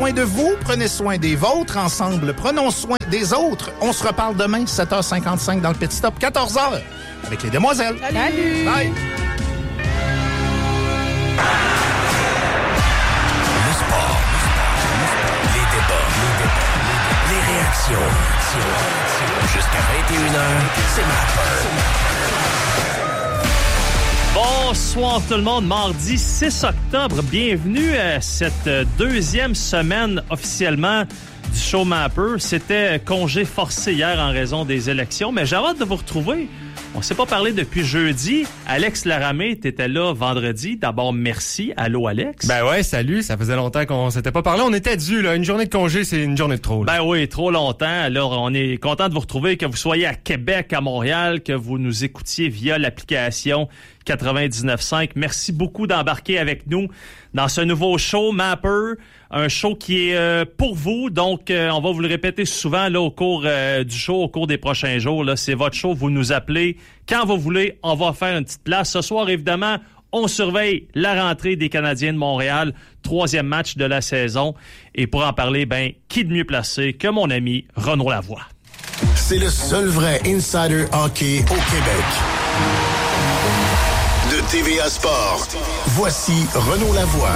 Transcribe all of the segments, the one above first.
soin de vous, prenez soin des vôtres. Ensemble, prenons soin des autres. On se reparle demain, 7h55 dans le Petit Stop, 14h, avec les demoiselles. Salut! Bye! Le sport. Les débats. Les réactions. Jusqu'à 21h, c'est Mapper. Bonsoir tout le monde, mardi 6 octobre. Bienvenue à cette deuxième semaine officiellement du show Mapper. C'était congé forcé hier en raison des élections, mais j'ai hâte de vous retrouver. On ne s'est pas parlé depuis jeudi. Alex Laramé, t'étais là vendredi. D'abord, merci. Allô, Alex? Ben ouais, salut. Ça faisait longtemps qu'on s'était pas parlé. On était dû, là. Une journée de congé, c'est une journée de trop, là. Ben oui, trop longtemps. Alors, on est content de vous retrouver, que vous soyez à Québec, à Montréal, que vous nous écoutiez via l'application 99.5. Merci beaucoup d'embarquer avec nous dans ce nouveau show Mapper, un show qui est pour vous. Donc, on va vous le répéter souvent là au cours du show, au cours des prochains jours. Là, c'est votre show, vous nous appelez quand vous voulez. On va faire une petite place. Ce soir, évidemment, on surveille la rentrée des Canadiens de Montréal, 3e match de la saison. Et pour en parler, ben, qui de mieux placé que mon ami Renaud Lavoie? C'est le seul vrai insider hockey au Québec. De TVA Sport, voici Renaud Lavoie.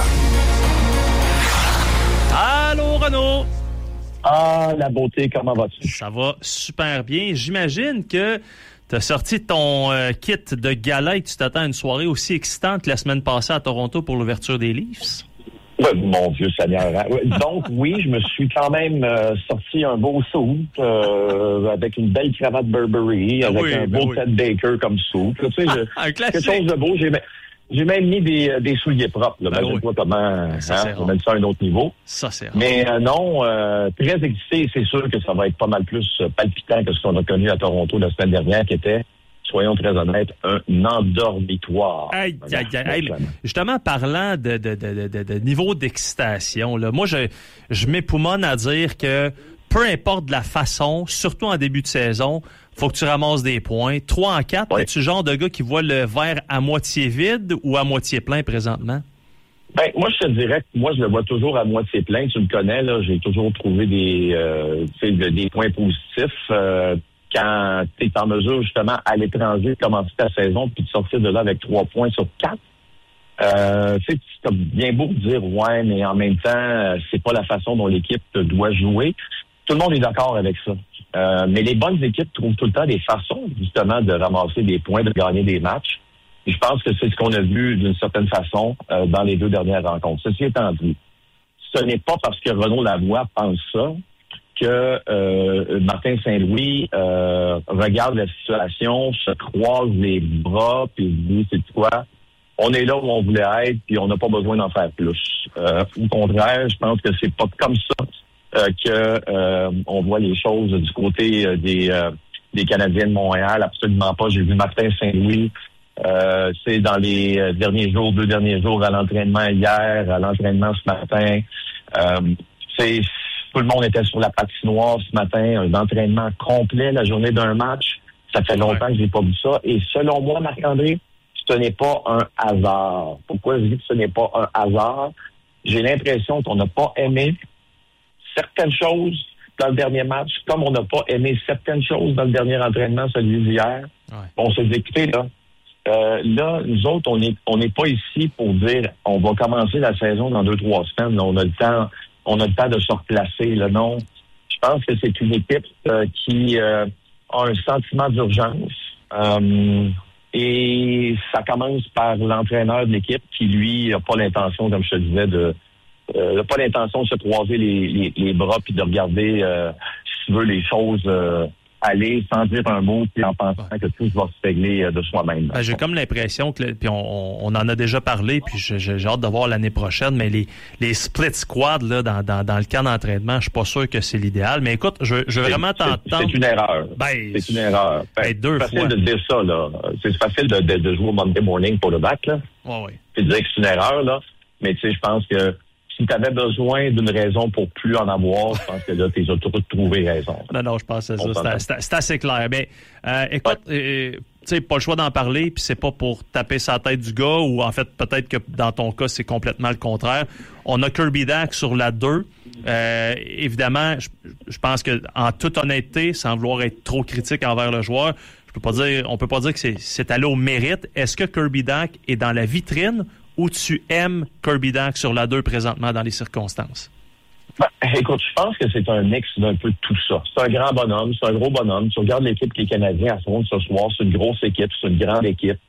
Allô, Renaud! Ah, la beauté, comment vas-tu? Ça va super bien. J'imagine que tu as sorti ton kit de gala et que tu t'attends à une soirée aussi excitante que la semaine passée à Toronto pour l'ouverture des Leafs. Ouais, mon Dieu Seigneur. Donc, oui, je me suis quand même sorti un beau suit avec une belle cravate Burberry, avec un beau Ted Baker comme suit. Tu sais, un classique. Quelque chose de beau. J'ai même mis des souliers propres. Imagine-toi comment on met ça à un autre niveau. Ça, c'est Mais non, très excité. C'est sûr que ça va être pas mal plus palpitant que ce qu'on a connu à Toronto la semaine dernière, qui était, soyons très honnêtes, un endormitoire. Aïe. Justement, parlant de niveau d'excitation, là, moi, je m'époumonne à dire que peu importe la façon, surtout en début de saison, faut que tu ramasses des points. 3 en 4, oui. Es-tu le genre de gars qui voit le verre à moitié vide ou à moitié plein présentement? Ben, moi, je te dirais que moi, je le vois toujours à moitié plein. Tu me connais, là, j'ai toujours trouvé des points positifs. Quand tu es en mesure, justement, à l'étranger, de commencer ta saison puis de sortir de là avec 3 points sur 4. Tu as bien beau dire, ouais, mais en même temps, c'est pas la façon dont l'équipe doit jouer. Tout le monde est d'accord avec ça. Mais les bonnes équipes trouvent tout le temps des façons, justement, de ramasser des points, de gagner des matchs. Et je pense que c'est ce qu'on a vu d'une certaine façon dans les 2 dernières rencontres. Ceci étant dit, ce n'est pas parce que Renaud Lavoie pense ça que Martin Saint-Louis regarde la situation, se croise les bras, puis se dit, c'est quoi? On est là où on voulait être, puis on n'a pas besoin d'en faire plus. Au contraire, je pense que c'est pas comme ça on voit les choses du côté des Canadiens de Montréal. Absolument pas. J'ai vu Martin Saint-Louis c'est dans les 2 derniers jours à l'entraînement hier, à l'entraînement ce matin. Tout le monde était sur la patinoire ce matin, un entraînement complet la journée d'un match. Ça fait longtemps que j'ai pas vu ça. Et selon moi, Marc-André, ce n'est pas un hasard. Pourquoi je dis que ce n'est pas un hasard? J'ai l'impression qu'on n'a pas aimé certaines choses dans le dernier match, comme on n'a pas aimé certaines choses dans le dernier entraînement, celui d'hier. Ouais. On s'est dit, écoutez, là, nous autres, on n'est pas ici pour dire on va commencer la saison dans 2-3 semaines. Là, on a le temps de se replacer. Là, non. Je pense que c'est une équipe qui a un sentiment d'urgence. Et ça commence par l'entraîneur de l'équipe qui, lui, n'a pas l'intention, comme je te disais, n'a pas l'intention de se croiser les bras puis de regarder, si tu veux, les choses aller sans dire un mot puis en pensant que tout va se régler de soi-même. J'ai comme l'impression que, puis on en a déjà parlé, puis j'ai hâte de voir l'année prochaine, mais les split squads là, dans le camp d'entraînement, je suis pas sûr que c'est l'idéal. Mais écoute, je veux vraiment t'entendre. C'est une erreur. C'est une erreur. C'est facile de dire ça, là. C'est facile de jouer au Monday morning pour le bac, là. Oui. Puis de dire que c'est une erreur, là. Mais tu sais, je pense que si tu avais besoin d'une raison pour plus en avoir, je pense que là, tu as trouvé raison. Non, je pense que c'est ça. C'est assez clair. Mais écoute, sais, pas le choix d'en parler, puis c'est pas pour taper sa tête du gars, ou en fait, peut-être que dans ton cas, c'est complètement le contraire. On a Kirby Dach sur la 2. Évidemment, je pense que en toute honnêteté, sans vouloir être trop critique envers le joueur, on peut pas dire que c'est allé au mérite. Est-ce que Kirby Dach est dans la vitrine ou tu aimes Kirby Dach sur la 2 présentement dans les circonstances? Écoute, je pense que c'est un mix d'un peu de tout ça. C'est un grand bonhomme, c'est un gros bonhomme. Tu regardes l'équipe que les Canadiens affrontent ce soir, c'est une grosse équipe, c'est une grande équipe.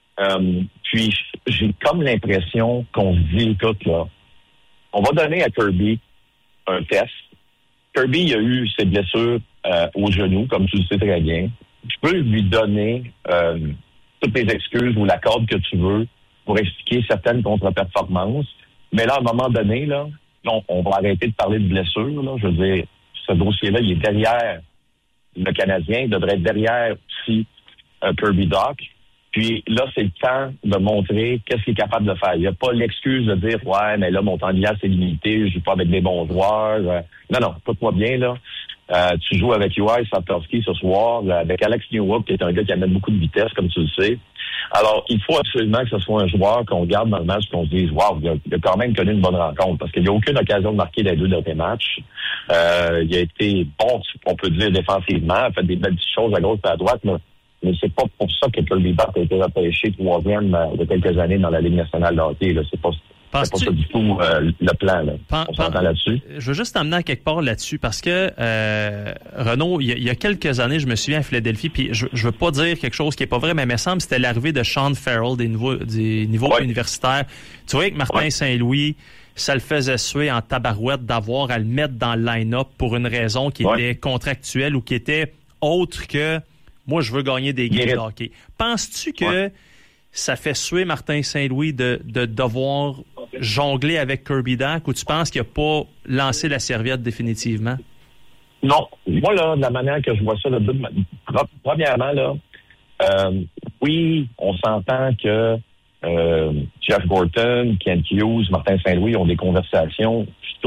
Puis j'ai comme l'impression qu'on se dit, écoute, là, on va donner à Kirby un test. Kirby, il a eu ses blessures au genou, comme tu le sais très bien. Tu peux lui donner toutes les excuses ou la corde que tu veux pour expliquer certaines contre-performances. Mais là, à un moment donné, là, on va arrêter de parler de blessures. Là. Je veux dire, ce dossier-là, il est derrière le Canadien. Il devrait être derrière aussi Kirby Dach. Puis là, c'est le temps de montrer qu'est-ce qu'il est capable de faire. Il n'y a pas l'excuse de dire « Ouais, mais là, mon temps de glace est limité, je joue pas avec des bons joueurs. » Non, écoute-moi bien, là. Tu joues avec Uri Sapkowski ce soir, avec Alex Newhook, qui est un gars qui amène beaucoup de vitesse, comme tu le sais. Alors, il faut absolument que ce soit un joueur qu'on garde dans le match, qu'on se dise, wow, il a quand même connu une bonne rencontre, parce qu'il n'y a aucune occasion de marquer les 2 derniers matchs. Il a été bon, on peut dire, défensivement, a fait des belles petites choses à gauche et à droite, mais c'est pas pour ça que Kirby Dach a été repêché 3e de quelques années dans la Ligue nationale de hockey. Là. C'est pas ça du tout le plan. Là. On s'entend là-dessus. Je veux juste t'amener à quelque part là-dessus parce que Renaud, il y a quelques années, je me souviens à Philadelphie, puis je veux pas dire quelque chose qui est pas vrai, mais il me semble que c'était l'arrivée de Sean Farrell des niveaux universitaires. Tu vois que Martin Saint-Louis, ça le faisait suer en tabarouette d'avoir à le mettre dans le line-up pour une raison qui était contractuelle ou qui était autre que moi, je veux gagner des games de hockey. Penses-tu que ça fait suer Martin Saint-Louis de devoir jongler avec Kirby Dach ou tu penses qu'il n'a pas lancé la serviette définitivement? Non. Moi, là, de la manière que je vois ça, premièrement, là, oui, on s'entend que Jeff Gorton, Kent Hughes, Martin Saint-Louis ont des conversations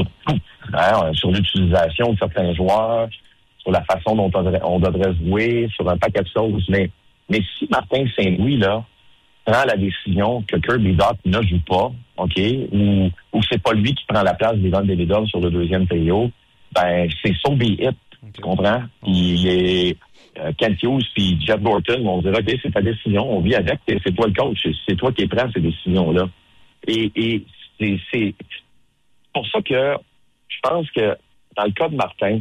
sur l'utilisation de certains joueurs, sur la façon dont on devrait jouer, sur un paquet de choses. Mais si Martin Saint-Louis, là, prend la décision que Kirby Dach ne joue pas, OK, ou c'est pas lui qui prend la place d'Ivan Demidov sur le 2e trio, ben, c'est so be it. Tu comprends? Il est Kent Hughes puis Jeff Gorton, on dira, OK, c'est ta décision, on vit avec, c'est toi le coach, c'est toi qui prends ces décisions-là. Et c'est pour ça que je pense que dans le cas de Martin,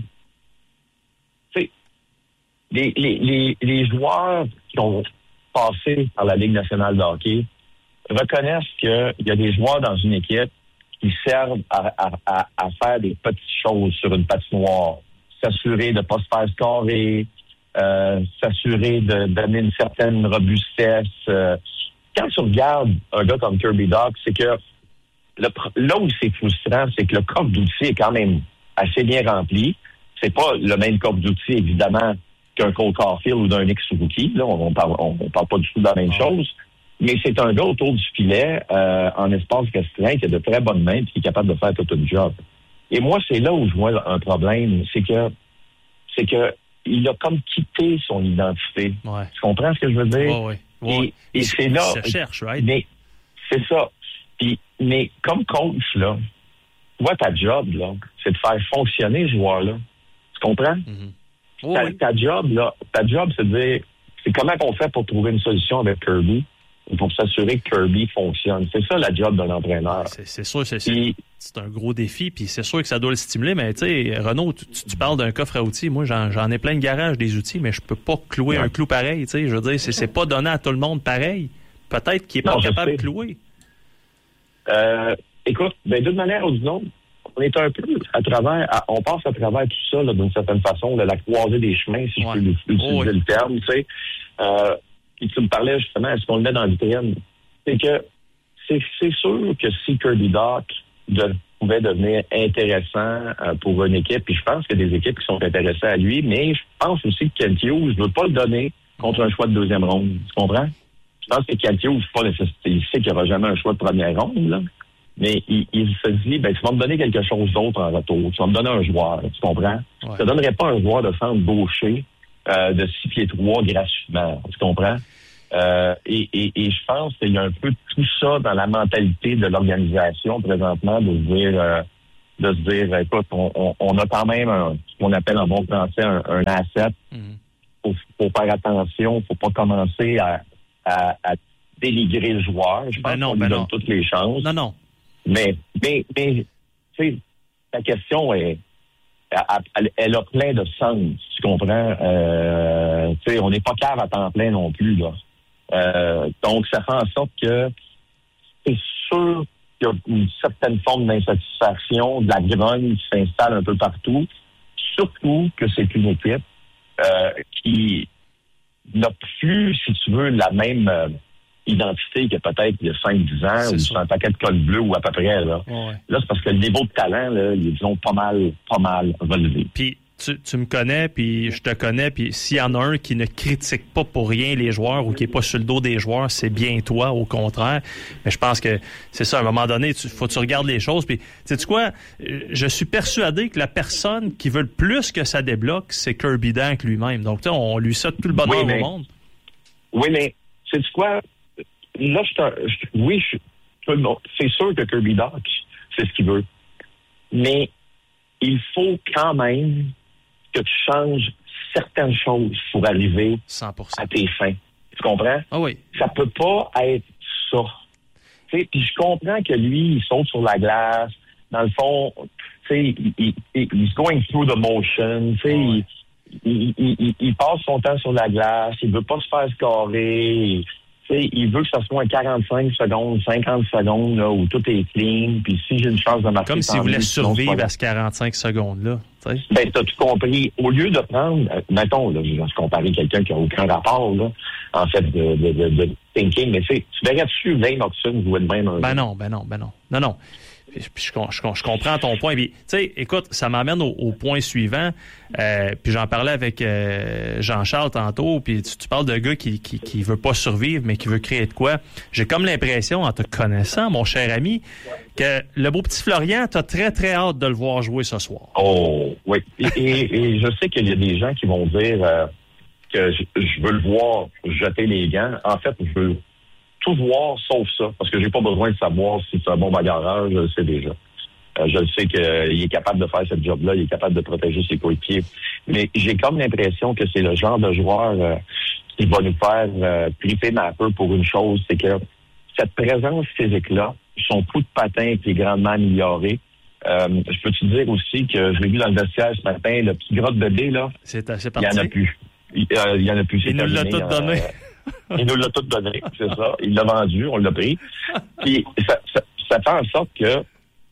les joueurs qui ont passé par la Ligue nationale de hockey reconnaissent qu'il y a des joueurs dans une équipe qui servent à faire des petites choses sur une patinoire. S'assurer de ne pas se faire scorer, s'assurer de donner une certaine robustesse. Quand tu regardes un gars comme Kirby Dach, c'est que là où c'est frustrant, c'est que le coffre d'outils est quand même assez bien rempli. C'est pas le même coffre d'outils, évidemment, qu'un Cole Caulfield ou d'un Nick Suzuki. Là, on parle pas du tout de la même chose. Mais c'est un gars autour du filet, en espace restreint, qui a de très bonnes mains et qui est capable de faire tout un job. Et moi, c'est là où je vois un problème. C'est que il a comme quitté son identité. Ouais. Tu comprends ce que je veux dire? Ouais. Et c'est là. Ça cherche, right? Mais c'est ça. Mais comme coach, là, toi, ta job, là, c'est de faire fonctionner ce joueur-là. Tu comprends? Mm-hmm. Ta job, c'est de dire, c'est comment on fait pour trouver une solution avec Kirby pour s'assurer que Kirby fonctionne. C'est ça la job d'un entraîneur. C'est sûr, c'est un gros défi, puis c'est sûr que ça doit le stimuler, mais tu sais, Renaud, tu parles d'un coffre à outils. Moi, j'en ai plein de garage des outils, mais je peux pas clouer un clou pareil, tu sais. Je veux dire, c'est pas donné à tout le monde pareil. Peut-être qu'il est pas capable de clouer. Écoute, de toute manière ou d'une autre, on est un peu on passe à travers tout ça, là, d'une certaine façon, la croisée des chemins, si je peux utiliser le terme, tu sais. Puis tu me parlais justement, est-ce qu'on le met dans la vitrine? C'est que c'est sûr que si Kirby Dach pouvait devenir intéressant pour une équipe, puis je pense qu'il y a des équipes qui sont intéressées à lui, mais je pense aussi que Kent Hughes ne veut pas le donner contre un choix de 2e ronde. Tu comprends? Je pense que Kent Hughes, il sait qu'il n'y aura jamais un choix de 1re ronde, là. Mais il se dit, ben, tu vas me donner quelque chose d'autre en retour. Tu vas me donner un joueur, tu comprends? Ouais. Je te donnerais pas un joueur de centre gaucher de 6 pieds 3 gratuitement. Tu comprends? Et je pense qu'il y a un peu tout ça dans la mentalité de l'organisation présentement, de se dire, écoute, on a quand même ce qu'on appelle en bon français un asset. Faut faire attention, faut pas commencer à dénigrer le joueur. Je pense qu'on lui donne toutes les chances. Non. Mais tu sais, ta question elle a plein de sens, tu comprends? Tu sais, on n'est pas cave à temps plein non plus, là. Donc, ça fait en sorte que c'est sûr qu'il y a une certaine forme d'insatisfaction, de la grogne qui s'installe un peu partout, surtout que c'est une équipe qui n'a plus, si tu veux, la même identité que peut-être il y a 5-10 ans, ou sur un paquet de col bleu ou à peu près. Là, là c'est parce que le niveau de talent, là, ils ont pas mal relevé. Puis tu me connais, puis je te connais, puis s'il y en a un qui ne critique pas pour rien les joueurs ou qui est pas sur le dos des joueurs, c'est bien toi, au contraire. Mais je pense que c'est ça, à un moment donné, faut que tu regardes les choses. Puis, sais-tu quoi? Je suis persuadé que la personne qui veut le plus que ça débloque, c'est Kirby Dach lui-même. Donc, on lui souhaite tout le bonheur au monde. Oui, mais sais-tu quoi? Là, c'est sûr que Kirby Dach, c'est ce qu'il veut. Mais il faut quand même que tu changes certaines choses pour arriver 100%. à tes fins. Tu comprends? Ah oui. Ça peut pas être ça. Puis je comprends que lui, il saute sur la glace. Dans le fond, he's going through the motion. Il passe son temps sur la glace. Il veut pas se faire scorer. Il veut que ça soit un 45 secondes, 50 secondes, là, où tout est clean. Puis si j'ai une chance de marquer... Comme s'il voulait survivre à ce 45 secondes-là. Ben, t'as tout compris. Au lieu de prendre... mettons, là, je vais se comparer quelqu'un qui n'a aucun rapport, là, en fait, de thinking. Mais tu verrais-tu Lane Oxon jouer de même? Ben non. Non. Puis je comprends ton point. Puis, tu sais, écoute, ça m'amène au point suivant. Puis j'en parlais avec Jean-Charles tantôt. Puis tu parles d'un gars qui veut pas survivre, mais qui veut créer de quoi. J'ai comme l'impression, en te connaissant, mon cher ami, que le beau petit Florian, t'as très, très hâte de le voir jouer ce soir. Oh, oui. Et je sais qu'il y a des gens qui vont dire que je veux le voir jeter les gants. En fait, je veux tout voir sauf ça, parce que j'ai pas besoin de savoir si c'est un bon bagarreur, je le sais déjà. Je le sais qu'il est capable de faire ce job-là, il est capable de protéger ses coéquipiers. Mais j'ai comme l'impression que c'est le genre de joueur qui va nous faire triper un peu pour une chose, c'est que cette présence physique-là, son coup de patin qui est grandement amélioré. Je peux te dire aussi que je l'ai vu dans le vestiaire ce matin, le petit gras de bébé, là, c'est parti. Il y en a plus. Il y en a plus. Il nous l'a tout donné. Il nous l'a tout donné, c'est ça. Il l'a vendu, on l'a pris. Puis ça fait en sorte que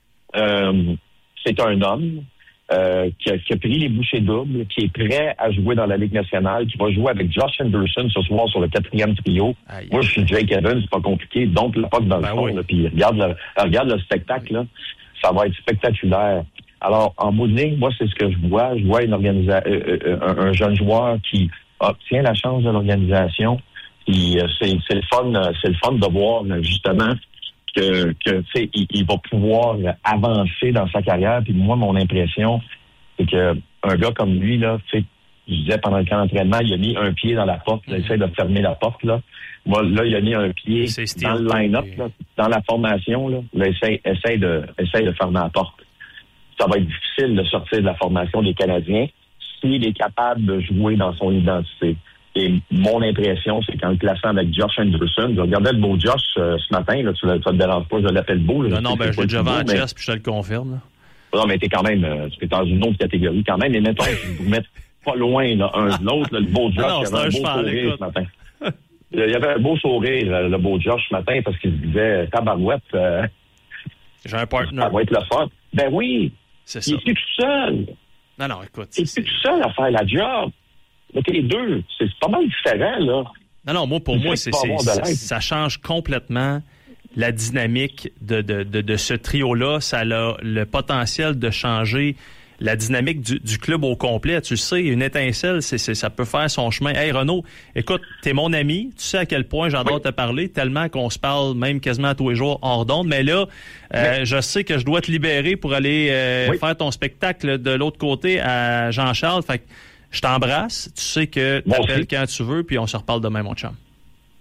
c'est un homme qui a pris les bouchées doubles, qui est prêt à jouer dans la Ligue nationale, qui va jouer avec Josh Anderson ce soir sur le 4e trio. Moi, je suis Jake Evans, c'est pas compliqué. Donc, la pote dans le fond, là, puis regarde le spectacle, là. Ça va être spectaculaire. Alors, en bout de ligne, moi, c'est ce que je vois. Je vois un jeune joueur qui obtient la chance de l'organisation. Puis c'est le fun de voir justement que il va pouvoir avancer dans sa carrière. Puis moi, mon impression, c'est que un gars comme lui, là, je disais pendant le camp d'entraînement, il a mis un pied dans la porte, il essaie de fermer la porte, là. Moi, là, il a mis un pied dans le line-up, là, dans la formation, là. Là, essaie de fermer la porte. Ça va être difficile de sortir de la formation des Canadiens s'il est capable de jouer dans son identité. Et mon impression, c'est qu'en le plaçant avec Josh Anderson, je regardais le beau Josh ce matin, là, ça te dérange pas, je l'appelle beau. Là, non, je l'ai déjà vu en chess, puis je te le confirme. Là. Non, mais t'es quand même, tu es dans une autre catégorie quand même, et mettons, je vous mets pas loin là, un de l'autre, là, le beau Josh, il avait un beau sourire ce matin. Il y avait un beau sourire, le beau Josh ce matin, parce qu'il se disait, tabarouette, j'ai un partner. Ça va être le fun. Ben oui, c'est ça. Il est plus tout seul. Non, écoute. Il est plus tout seul à faire la job. Mais les deux, c'est pas mal différent, là. Non, pour moi, ça change complètement la dynamique de ce trio-là. Ça a le potentiel de changer la dynamique du club au complet. Tu le sais, une étincelle, ça peut faire son chemin. Hey, Renaud, écoute, t'es mon ami. Tu sais à quel point j'adore te parler, tellement qu'on se parle même quasiment à tous les jours hors d'onde. Mais là, je sais que je dois te libérer pour aller faire ton spectacle de l'autre côté à Jean-Charles. Fait que je t'embrasse. Tu sais que t'appelles quand tu veux, puis on se reparle demain, mon chum.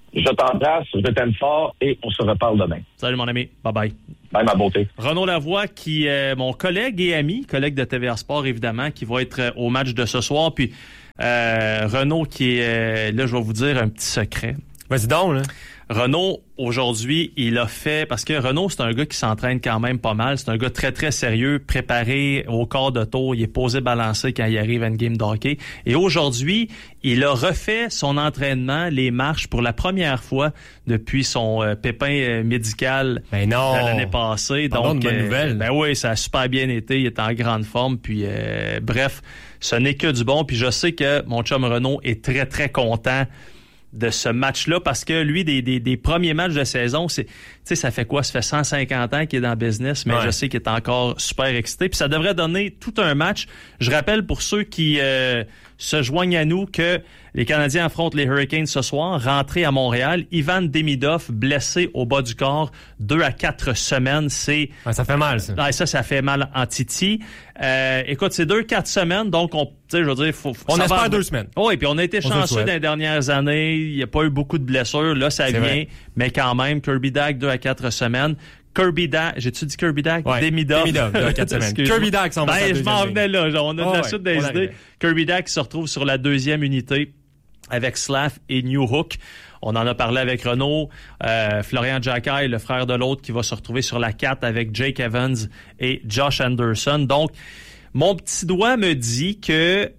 Je t'embrasse, je t'aime fort et on se reparle demain. Salut, mon ami. Bye-bye. Bye, ma beauté. Renaud Lavoie, qui est mon collègue et ami, collègue de TVA Sport, évidemment, qui va être au match de ce soir. Puis Renaud, qui est, là, je vais vous dire un petit secret. Vas-y donc, là. Renaud, aujourd'hui, il a fait... Parce que Renaud, c'est un gars qui s'entraîne quand même pas mal. C'est un gars très, très sérieux, préparé au quart de tour. Il est posé balancé quand il arrive à une game de hockey. Et aujourd'hui, il a refait son entraînement, les marches, pour la première fois depuis son pépin médical de l'année passée. Pardon, Donc, une bonne nouvelle. Ben oui, ça a super bien été. Il est en grande forme. Puis, bref, ce n'est que du bon. Puis je sais que mon chum Renaud est très, très content de ce match-là, parce que lui, des premiers matchs de saison, c'est, tu sais, ça fait quoi? Ça fait 150 ans qu'il est dans le business, mais je sais qu'il est encore super excité. Puis ça devrait donner tout un match. Je rappelle pour ceux qui se joignent à nous que les Canadiens affrontent les Hurricanes ce soir. Rentré à Montréal, Ivan Demidov, blessé au bas du corps, 2 à 4 semaines. C'est ça fait mal, ça. Ça fait mal en titi. Écoute, c'est 2-4 semaines, donc on, tu sais, je veux dire, on espère 2 semaines. Oui, puis on a été chanceux dans les dernières années. Il n'y a pas eu beaucoup de blessures. Là, ça vient, vrai. Mais quand même, Kirby Dach, 2 à 4 semaines. Kirby Dach, j'ai-tu dit Kirby Dach? Ouais, Demidov. 2 à 4 semaines. Kirby Dach s'en va sa je m'en venais là. On a de la suite des idées. Kirby Dach se retrouve sur la deuxième unité avec Slav et Newhook. On en a parlé avec Renaud. Florian Jacquet, le frère de l'autre, qui va se retrouver sur la 4 avec Jake Evans et Josh Anderson. Donc, mon petit doigt me dit que...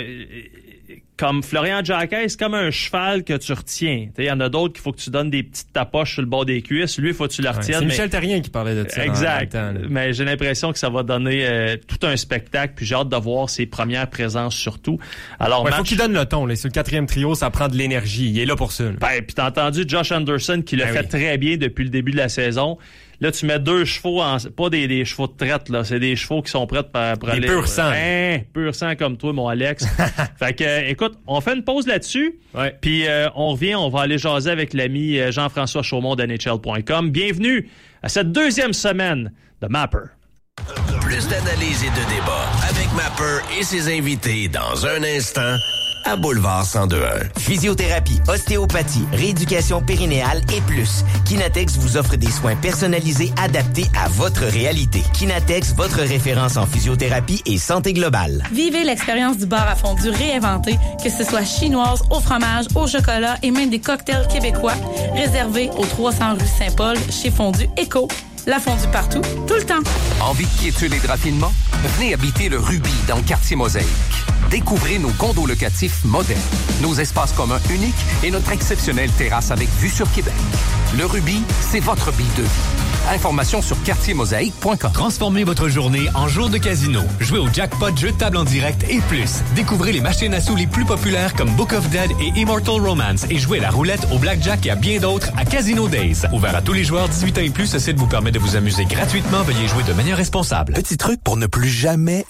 comme Florian Jacquet, c'est comme un cheval que tu retiens. Il y en a d'autres qu'il faut que tu donnes des petites tapoches sur le bord des cuisses. Lui, il faut que tu le retiennes. C'est Michel Therrien qui parlait de ça. Exact. Mais j'ai l'impression que ça va donner tout un spectacle. Puis j'ai hâte de voir ses premières présences surtout. Alors, faut qu'il donne le ton. Là. Sur le 4e trio, ça prend de l'énergie. Il est là pour ça. Puis t'as entendu Josh Anderson qui le fait très bien depuis le début de la saison. Là, tu mets 2 chevaux, pas des chevaux de traite, là. C'est des chevaux qui sont prêts pour aller... Des pur sang. Pur sang comme toi, mon Alex. Fait que, écoute, on fait une pause là-dessus. Ouais. Puis on revient, on va aller jaser avec l'ami Jean-François Chaumont de NHL.com. Bienvenue à cette 2e semaine de Mapper. Plus d'analyse et de débat avec Mapper et ses invités dans un instant à Boulevard 102.1. Physiothérapie, ostéopathie, rééducation périnéale et plus. Kinatex vous offre des soins personnalisés adaptés à votre réalité. Kinatex, votre référence en physiothérapie et santé globale. Vivez l'expérience du bar à fondue réinventé, que ce soit chinoise, au fromage, au chocolat et même des cocktails québécois. Réservés au 300 rue Saint-Paul chez Fondue Éco. La fondue partout, tout le temps. Envie de quiétude et de raffinement? Venez habiter le Ruby dans le quartier Mosaïque. Découvrez nos condos locatifs modernes, nos espaces communs uniques et notre exceptionnelle terrasse avec vue sur Québec. Le Ruby, c'est votre bille de vie. Informations sur quartiermosaïque.com. Transformez votre journée en jour de casino. Jouez au jackpot, jeu de table en direct et plus. Découvrez les machines à sous les plus populaires comme Book of Dead et Immortal Romance et jouez la roulette au blackjack et à bien d'autres à Casino Days. Ouvert à tous les joueurs 18 ans et plus, ce site vous permet de vous amuser gratuitement. Veuillez jouer de manière responsable. Petit truc pour ne plus jamais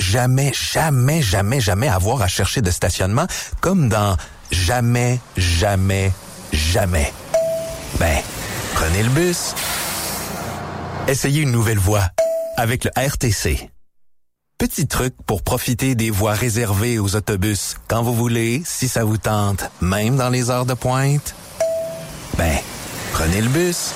avoir à chercher de stationnement, comme dans jamais. Ben, prenez le bus. Essayez une nouvelle voie avec le RTC. Petit truc pour profiter des voies réservées aux autobus quand vous voulez, si ça vous tente, même dans les heures de pointe. Ben, prenez le bus.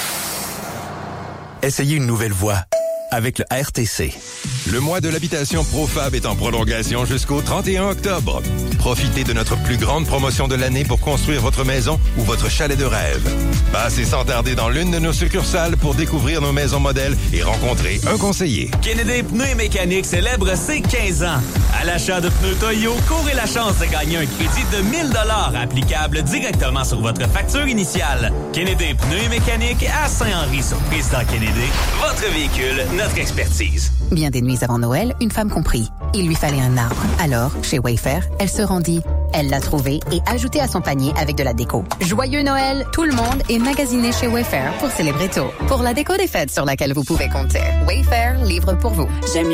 Essayez une nouvelle voie avec le RTC. Le mois de l'habitation ProFab est en prolongation jusqu'au 31 octobre. Profitez de notre plus grande promotion de l'année pour construire votre maison ou votre chalet de rêve. Passez sans tarder dans l'une de nos succursales pour découvrir nos maisons modèles et rencontrer un conseiller. Kennedy Pneus et Mécanique célèbre ses 15 ans. À l'achat de pneus Toyo, courez la chance de gagner un crédit de 1 000 $ applicable directement sur votre facture initiale. Kennedy Pneus et Mécanique à Saint-Henri sur Président Kennedy. Votre véhicule, notre expertise. Bien des nuits avant Noël, une femme comprit. Il lui fallait un arbre. Alors, chez Wayfair, elle se rendit. Elle l'a trouvé et ajouté à son panier avec de la déco. Joyeux Noël! Tout le monde est magasiné chez Wayfair pour célébrer tôt. Pour la déco des fêtes sur laquelle vous pouvez compter, Wayfair livre pour vous. J'aime